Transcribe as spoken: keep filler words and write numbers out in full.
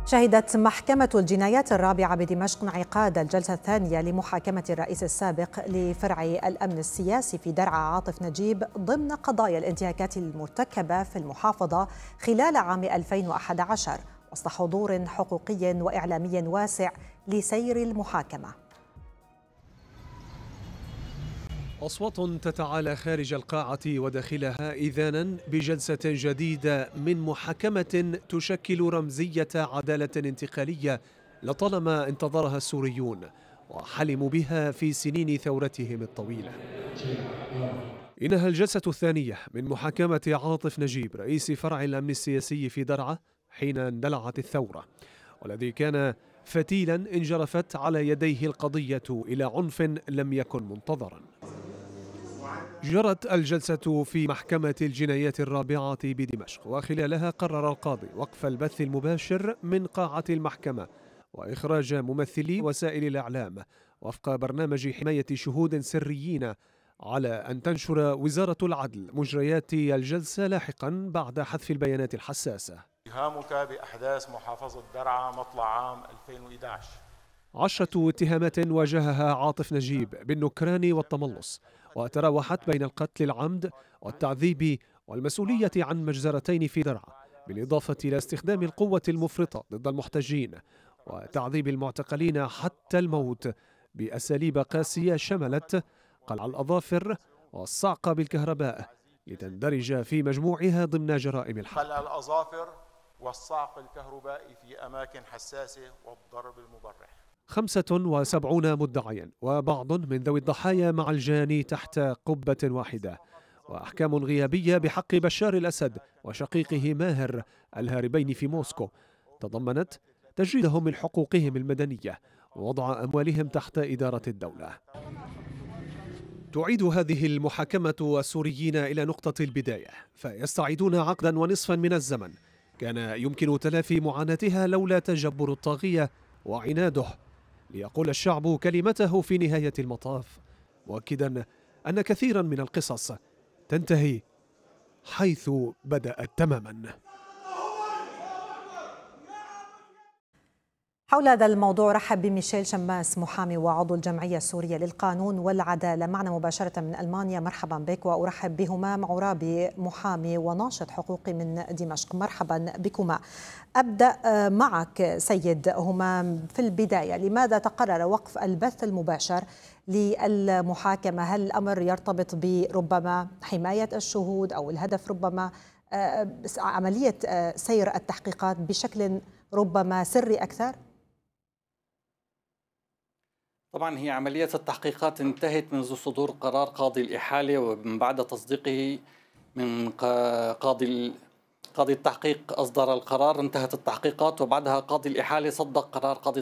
شهدت محكمة الجنايات الرابعة بدمشق انعقاد الجلسة الثانية لمحاكمة الرئيس السابق لفرع الأمن السياسي في درعا عاطف نجيب ضمن قضايا الانتهاكات المرتكبة في المحافظة خلال عام ألفين وأحد عشر وسط حضور حقوقي وإعلامي واسع لسير المحاكمة. أصوات تتعالى خارج القاعة وداخلها إذانا بجلسة جديدة من محاكمة تشكل رمزية عدالة انتقالية لطالما انتظرها السوريون وحلموا بها في سنين ثورتهم الطويلة. إنها الجلسة الثانية من محاكمة عاطف نجيب رئيس فرع الأمن السياسي في درعا حين اندلعت الثورة، والذي كان فتيلا انجرفت على يديه القضية إلى عنف لم يكن منتظرا. جرت الجلسة في محكمة الجنايات الرابعة بدمشق، وخلالها قرر القاضي وقف البث المباشر من قاعة المحكمة وإخراج ممثلي وسائل الإعلام وفق برنامج حماية شهود سريين، على أن تنشر وزارة العدل مجريات الجلسة لاحقا بعد حذف البيانات الحساسة. اتهامك بأحداث محافظة درعا مطلع عام ألفين وأحد عشر. عشرة اتهامات واجهها عاطف نجيب بالنكران والتملص، وتراوحت بين القتل العمد والتعذيب والمسؤولية عن مجزرتين في درعا، بالإضافة إلى استخدام القوة المفرطة ضد المحتجين وتعذيب المعتقلين حتى الموت بأساليب قاسية شملت قلع الأظافر والصعق بالكهرباء لتندرج في مجموعها ضمن جرائم الحرب. قلع الأظافر والصعق الكهربائي في أماكن حساسة والضرب المبرح. خمسة وسبعون مدعيا وبعض من ذوي الضحايا مع الجاني تحت قبة واحدة، وأحكام غيابية بحق بشار الأسد وشقيقه ماهر الهاربين في موسكو تضمنت تجريدهم من حقوقهم المدنية ووضع أموالهم تحت إدارة الدولة. تعيد هذه المحاكمة السوريين إلى نقطة البداية، فيستعيدون عقدا ونصفا من الزمن كان يمكن تلافي معاناتها لولا تجبر الطاغية وعناده ليقول الشعب كلمته في نهاية المطاف، مؤكدا أن كثيرا من القصص تنتهي حيث بدأت تماما. حول هذا الموضوع رحب بميشيل شماس محامي وعضو الجمعية السورية للقانون والعدالة معنا مباشرة من ألمانيا. مرحبا بك. وأرحب بهمام عرابي محامي وناشط حقوقي من دمشق. مرحبا بكما. أبدأ معك سيد همام، في البداية لماذا تقرر وقف البث المباشر للمحاكمة؟ هل الأمر يرتبط بربما حماية الشهود أو الهدف ربما عملية سير التحقيقات بشكل ربما سري أكثر؟ طبعا هي عملية التحقيقات انتهت منذ صدور قرار قاضي الإحالة، ومن بعد تصديقه من قاضي قاضي التحقيق أصدر القرار انتهت التحقيقات، وبعدها قاضي الإحالة صدق قرار قاضي